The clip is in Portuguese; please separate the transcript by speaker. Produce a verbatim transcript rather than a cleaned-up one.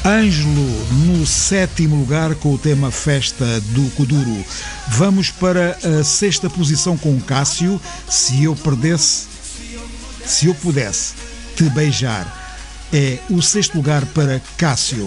Speaker 1: Ângelo no sétimo lugar com o tema Festa do Kuduro. Vamos para a sexta posição com Cássio, Se Eu Perdesse, Se Eu Pudesse Te Beijar. É o sexto lugar para Cássio.